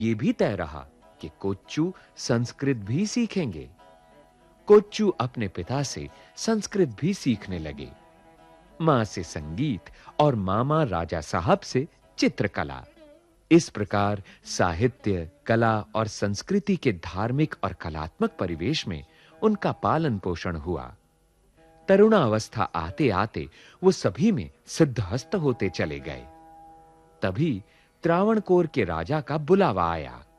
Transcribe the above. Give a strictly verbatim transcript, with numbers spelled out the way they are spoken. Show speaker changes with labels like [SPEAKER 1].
[SPEAKER 1] ये भी तय रहा कि कोच्चू संस्कृत भी सीखेंगे। कोच्चू अपने पिता से संस्कृत भी सीखने लगे, मां से संगीत और मामा राजा साहब से चित्रकला। इस प्रकार साहित्य, कला और संस्कृति के धार्मिक और कलात्मक परिवेश में उनका पालन पोषण हुआ। तरुणावस्था आते-आते वो सभी में सिद्धहस्त होते चले गए। तभी त्रावणकोर के राजा का बुलावा आया